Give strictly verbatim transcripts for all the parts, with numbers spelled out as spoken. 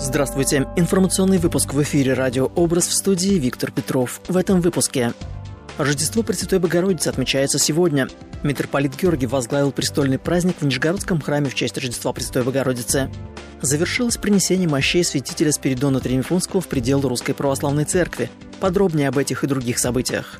Здравствуйте. Информационный выпуск в эфире «Радио Образ», в студии Виктор Петров. В этом выпуске. Рождество Пресвятой Богородицы отмечается сегодня. Митрополит Георгий возглавил престольный праздник в Нижегородском храме в честь Рождества Пресвятой Богородицы. Завершилось принесение мощей святителя Спиридона Триумфунского в пределы Русской Православной Церкви. Подробнее об этих и других событиях.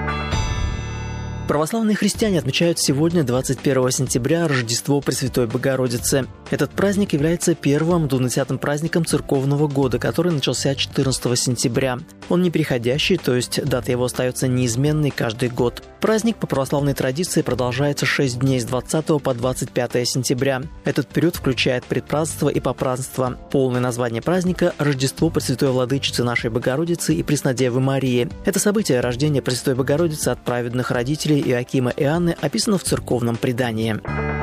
Православные христиане отмечают сегодня, двадцать первого сентября, Рождество Пресвятой Богородицы. Этот праздник является первым двунадесятым праздником церковного года, который начался четырнадцатого сентября. Он неприходящий, то есть дата его остается неизменной каждый год. Праздник по православной традиции продолжается шесть дней с двадцатого по двадцать пятое сентября. Этот период включает предпразднество и попразднество. Полное название праздника – Рождество Пресвятой Владычицы нашей Богородицы и Преснодевы Марии. Это событие рождения Пресвятой Богородицы от праведных родителей Иоакима и Анны описано в церковном предании.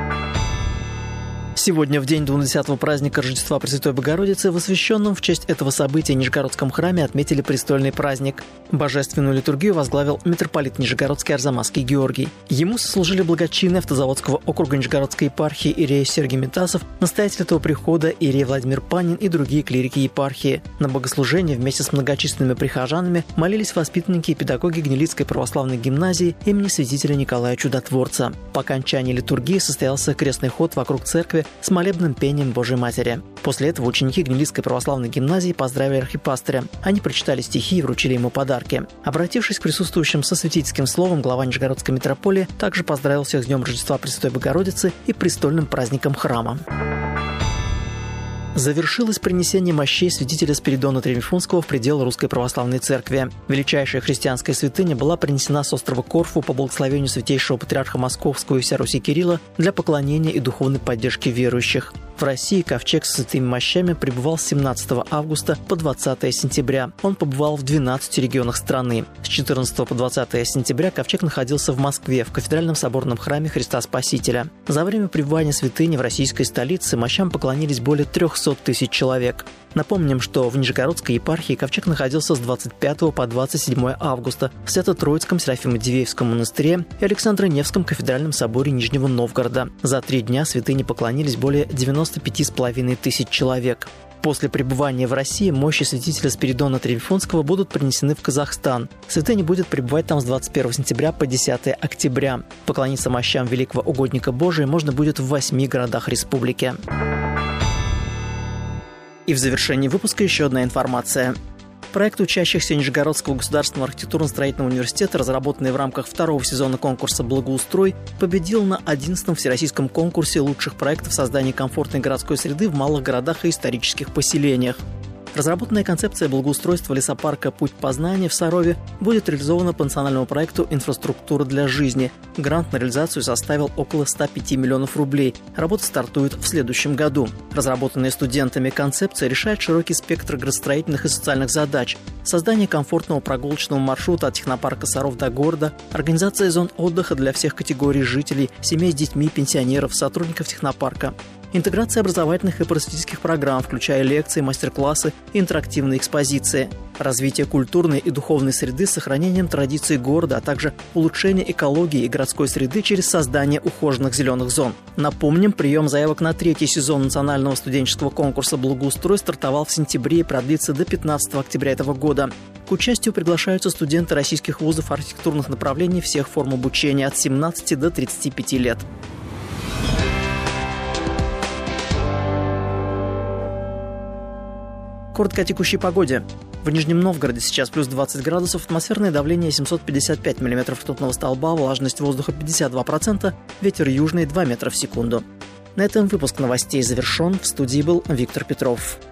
Сегодня, в день двунадесятого праздника Рождества Пресвятой Богородицы, в освященном в честь этого события Нижегородском храме отметили престольный праздник. Божественную литургию возглавил митрополит Нижегородский Арзамасский Георгий. Ему сослужили благочинный Автозаводского округа Нижегородской епархии иерей Сергий Митасов, настоятель этого прихода иерей Владимир Панин и другие клирики епархии. На богослужение вместе с многочисленными прихожанами молились воспитанники и педагоги Гнилицкой православной гимназии имени святителя Николая Чудотворца. По окончании литургии состоялся крестный ход вокруг церкви с молебным пением Божией Матери. После этого ученики Гнилицкой православной гимназии поздравили архипастыря. Они прочитали стихи и вручили ему подарки. Обратившись к присутствующим со святительским словом, глава Нижегородской митрополии также поздравил всех с Днем Рождества Пресвятой Богородицы и престольным праздником храма. Завершилось принесение мощей святителя Спиридона Триумфунского в пределы Русской Православной Церкви. Величайшая христианская святыня была принесена с острова Корфу по благословению святейшего патриарха Московского и вся Руси Кирилла для поклонения и духовной поддержки верующих. В России ковчег с святыми мощами пребывал с семнадцатого августа по двадцатое сентября. Он побывал в двенадцати регионах страны. С четырнадцатого по двадцатое сентября ковчег находился в Москве, в кафедральном соборном храме Христа Спасителя. За время пребывания святыни в российской столице мощам поклонились более трехсот тысяч человек. Напомним, что в Нижегородской епархии ковчег находился с двадцать пятого по двадцать седьмое августа в Свято-Троицком Серафимо-Дивеевском монастыре и Александро-Невском кафедральном соборе Нижнего Новгорода. За три дня святыне поклонились более девяноста пяти с половиной тысяч человек. После пребывания в России мощи святителя Спиридона Триумфунского будут принесены в Казахстан. Святыня будет пребывать там с двадцать первого сентября по десятое октября. Поклониться мощам великого угодника Божия можно будет в восьми городах республики. И в завершении выпуска еще одна информация. Проект учащихся Нижегородского государственного архитектурно-строительного университета, разработанный в рамках второго сезона конкурса «Благоустрой», победил на одиннадцатом всероссийском конкурсе лучших проектов создания комфортной городской среды в малых городах и исторических поселениях. Разработанная концепция благоустройства лесопарка «Путь познания» в Сарове будет реализована по национальному проекту «Инфраструктура для жизни». Грант на реализацию составил около ста пяти миллионов рублей. Работа стартует в следующем году. Разработанная студентами концепция решает широкий спектр градостроительных и социальных задач. Создание комфортного прогулочного маршрута от технопарка Саров до города, организация зон отдыха для всех категорий жителей, семей с детьми, пенсионеров, сотрудников технопарка. Интеграция образовательных и просветительских программ, включая лекции, мастер-классы и интерактивные экспозиции. Развитие культурной и духовной среды с сохранением традиций города, а также улучшение экологии и городской среды через создание ухоженных зеленых зон. Напомним, прием заявок на третий сезон национального студенческого конкурса «Благоустрой» стартовал в сентябре и продлится до пятнадцатого октября этого года. К участию приглашаются студенты российских вузов архитектурных направлений всех форм обучения от семнадцати до тридцати пяти лет. Коротко о текущей погоде. В Нижнем Новгороде сейчас плюс двадцать градусов, атмосферное давление семьсот пятьдесят пять миллиметров ртутного столба, влажность воздуха пятьдесят два процента, ветер южный два метра в секунду. На этом выпуск новостей завершен. В студии был Виктор Петров.